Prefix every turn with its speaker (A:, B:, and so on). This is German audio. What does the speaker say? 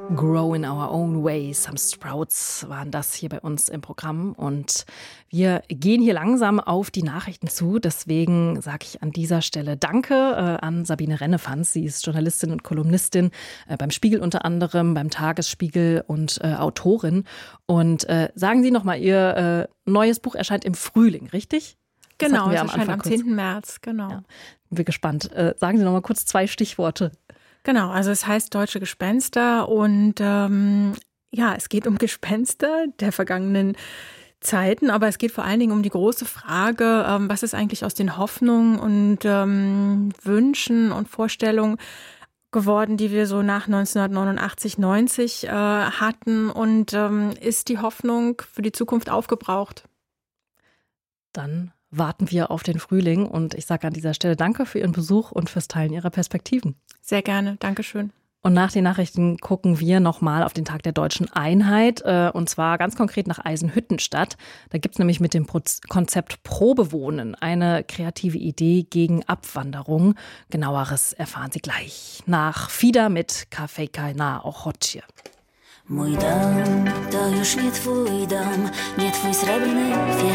A: Grow in Our Own Way. Some Sprouts waren das hier bei uns im Programm. Und wir gehen hier langsam auf die Nachrichten zu. Deswegen sage ich an dieser Stelle Danke an Sabine Rennefanz. Sie ist Journalistin und Kolumnistin beim Spiegel unter anderem, beim Tagesspiegel und Autorin. Und sagen Sie nochmal, Ihr neues Buch erscheint im Frühling, richtig?
B: Genau, es erscheint am 10. März, genau.
A: Ja, bin gespannt. Sagen Sie nochmal kurz 2 Stichworte.
B: Genau, also es heißt Deutsche Gespenster und es geht um Gespenster der vergangenen Zeiten, aber es geht vor allen Dingen um die große Frage, was ist eigentlich aus den Hoffnungen und Wünschen und Vorstellungen geworden, die wir so nach 1989, 90 hatten und ist die Hoffnung für die Zukunft aufgebraucht?
A: Dann warten wir auf den Frühling und ich sage an dieser Stelle Danke für Ihren Besuch und fürs Teilen Ihrer Perspektiven.
B: Sehr gerne, Dankeschön.
A: Und nach den Nachrichten gucken wir nochmal auf den Tag der Deutschen Einheit und zwar ganz konkret nach Eisenhüttenstadt. Da gibt es nämlich mit dem Konzept Probewohnen eine kreative Idee gegen Abwanderung. Genaueres erfahren Sie gleich nach Fida mit Kafejka na Ochocie.
C: Mój dom to już nie twój dom, nie twój srebrny